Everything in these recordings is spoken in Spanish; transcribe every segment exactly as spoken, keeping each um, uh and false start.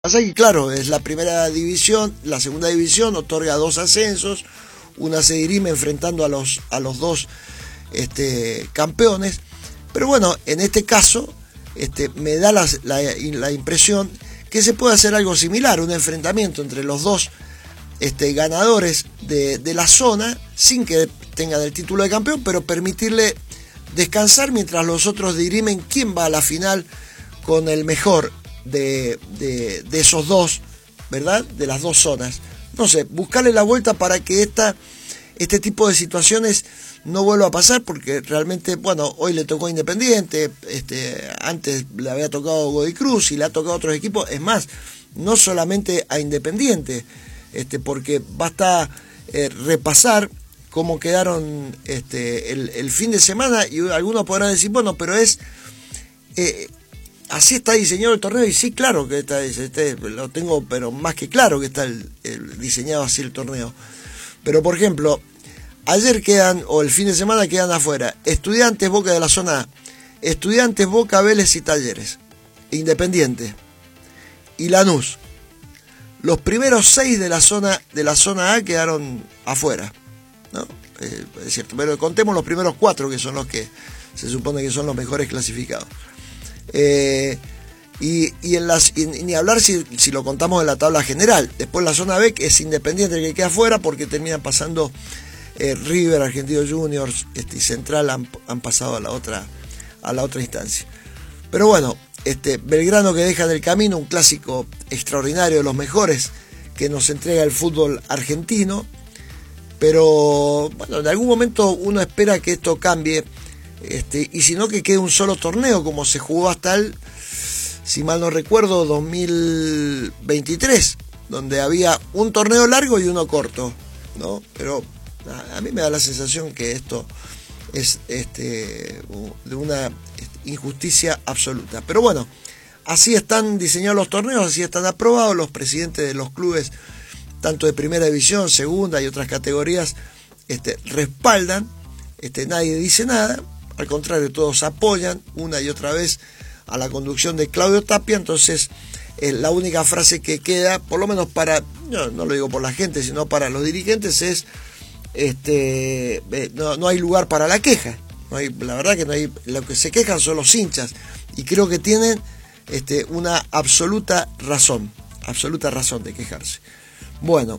Pasa que, claro, es la primera división, la segunda división otorga dos ascensos, una se dirime enfrentando a los, a los dos este, campeones, pero bueno, en este caso este, me da la, la, la impresión que se puede hacer algo similar, un enfrentamiento entre los dos este, ganadores de, de la zona, sin que tengan el título de campeón, pero permitirle descansar mientras los otros dirimen quién va a la final con el mejor De, de, de esos dos, ¿verdad? De las dos zonas. No sé, buscarle la vuelta para que esta, este tipo de situaciones no vuelva a pasar, porque realmente, bueno, hoy le tocó a Independiente, este, antes le había tocado a Godoy Cruz y le ha tocado a otros equipos, es más, no solamente a Independiente, este, porque basta eh, repasar cómo quedaron este, el, el fin de semana, y algunos podrán decir, bueno, pero es... Eh, así está diseñado el torneo, y sí, claro que está, este, lo tengo, pero más que claro que está el, el diseñado así el torneo. Pero, por ejemplo, ayer quedan, o el fin de semana quedan afuera, Estudiantes, Boca de la zona A, Estudiantes, Boca, Vélez y Talleres, Independiente y Lanús. Los primeros seis de la zona, de la zona A quedaron afuera, ¿no? Eh, es cierto, pero contemos los primeros cuatro, que son los que se supone que son los mejores clasificados. Eh, y, y, en las, y ni hablar si, si lo contamos en la tabla general. Después la zona B, que es Independiente el que queda afuera, porque terminan pasando eh, River, Argentinos Juniors este, y Central han, han pasado a la otra a la otra instancia. Pero bueno, este, Belgrano que deja en el camino un clásico extraordinario, de los mejores que nos entrega el fútbol argentino. Pero bueno, en algún momento uno espera que esto cambie. Este, y si no, que quede un solo torneo, como se jugó hasta el, si mal no recuerdo, dos mil veintitrés, donde había un torneo largo y uno corto, ¿no? Pero a, a mí me da la sensación que esto es este, de una injusticia absoluta. Pero bueno, así están diseñados los torneos, así están aprobados. Los presidentes de los clubes, tanto de primera división, segunda y otras categorías, este, respaldan, este, nadie dice nada. Al contrario, todos apoyan una y otra vez a la conducción de Claudio Tapia. Entonces, eh, la única frase que queda, por lo menos para, no, no lo digo por la gente, sino para los dirigentes, es, este, eh, no, no hay lugar para la queja. No hay, la verdad que no hay, lo que se quejan son los hinchas. Y creo que tienen este, una absoluta razón, absoluta razón de quejarse. Bueno,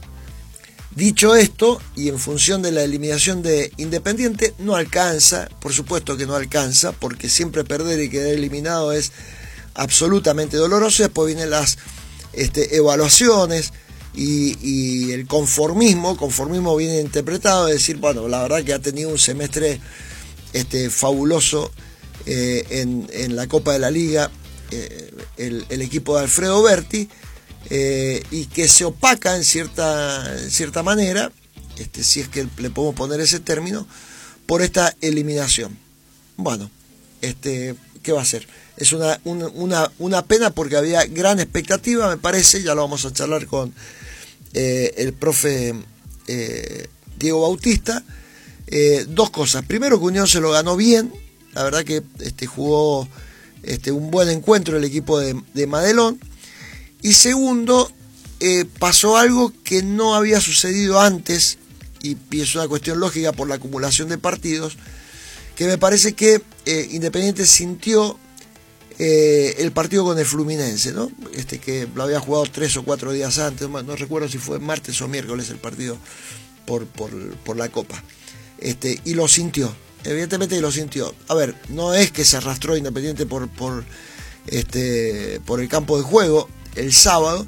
dicho esto, y en función de la eliminación de Independiente, no alcanza, por supuesto que no alcanza, porque siempre perder y quedar eliminado es absolutamente doloroso. Después vienen las este, evaluaciones y, y el conformismo, conformismo viene interpretado, es decir, bueno, la verdad que ha tenido un semestre este, fabuloso eh, en, en la Copa de la Liga, eh, el, el equipo de Alfredo Berti, Eh, y que se opaca en cierta, en cierta manera, este, si es que le podemos poner ese término, por esta eliminación. Bueno, este, ¿qué va a ser? Es una, una, una, una pena, porque había gran expectativa, me parece. Ya lo vamos a charlar con eh, el profe eh, Diego Bautista. Eh, dos cosas. Primero, que Unión se lo ganó bien. La verdad que este, jugó este, un buen encuentro el equipo de, de Madelón. Y segundo, eh, pasó algo que no había sucedido antes, y, y es una cuestión lógica por la acumulación de partidos, que me parece que eh, Independiente sintió eh, el partido con el Fluminense, ¿no? Este, que lo había jugado tres o cuatro días antes, no recuerdo si fue martes o miércoles el partido por, por, por la Copa, este, y lo sintió, evidentemente lo sintió. A ver, no es que se arrastró Independiente por, por, este, por el campo de juego el sábado,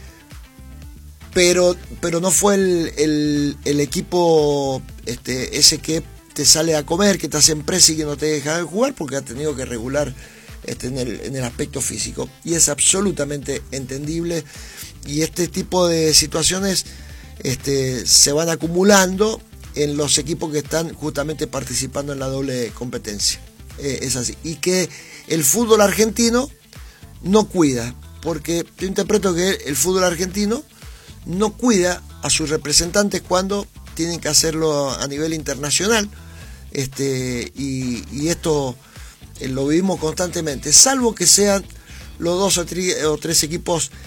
pero, pero no fue el, el, el equipo este, ese que te sale a comer, que te hace en presa y que no te deja de jugar, porque ha tenido que regular este, en, el, en el aspecto físico, y es absolutamente entendible. Y este tipo de situaciones este, se van acumulando en los equipos que están justamente participando en la doble competencia, eh, es así, y que el fútbol argentino no cuida, porque yo interpreto que el fútbol argentino no cuida a sus representantes cuando tienen que hacerlo a nivel internacional, este, y, y esto eh, lo vivimos constantemente, salvo que sean los dos o, tri, o tres equipos